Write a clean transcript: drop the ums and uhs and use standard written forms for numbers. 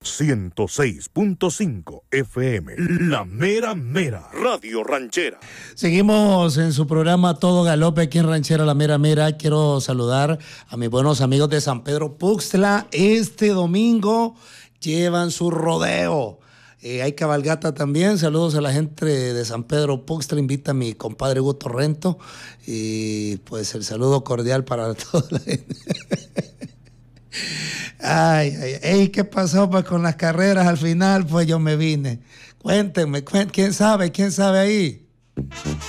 106.5 FM, La Mera Mera, Radio Ranchera. Seguimos en su programa Todo Galope aquí en Ranchera La Mera Mera. Quiero saludar a mis buenos amigos de San Pedro Puxtla. Este domingo llevan su rodeo. Hay cabalgata también. Saludos a la gente de San Pedro Puxtla. Invita a mi compadre Hugo Torrento. Y pues el saludo cordial para toda la gente. Ay, ¿qué pasó pues con las carreras? Al final pues yo me vine. Cuéntenme, ¿quién sabe ahí?